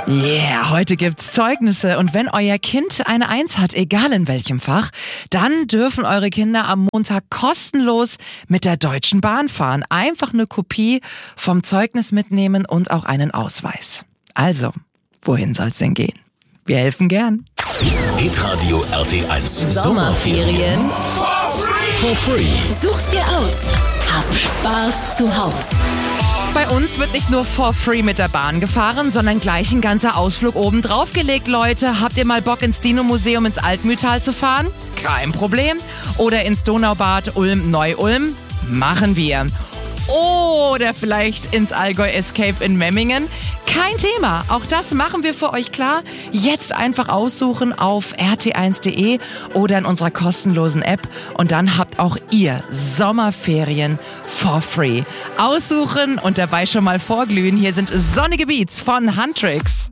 Yeah, heute gibt's Zeugnisse und wenn euer Kind eine 1 hat, egal in welchem Fach, dann dürfen eure Kinder am Montag kostenlos mit der Deutschen Bahn fahren. Einfach eine Kopie vom Zeugnis mitnehmen und auch einen Ausweis. Also, wohin soll's denn gehen? Wir helfen gern. Hitradio RT1 Sommerferien for free. Such's dir aus. Hab Spaß zu Haus. Bei uns wird nicht nur for free mit der Bahn gefahren, sondern gleich ein ganzer Ausflug oben drauf gelegt, Leute. Habt ihr mal Bock, ins Dino-Museum ins Altmühltal zu fahren? Kein Problem. Oder ins Donaubad Ulm-Neu-Ulm? Machen wir. Oder vielleicht ins Allgäu Escape in Memmingen? Kein Thema, auch das machen wir für euch klar. Jetzt einfach aussuchen auf rt1.de oder in unserer kostenlosen App und dann habt auch ihr Sommerferien for free. Aussuchen und dabei schon mal vorglühen. Hier sind sonnige Beats von Huntrix.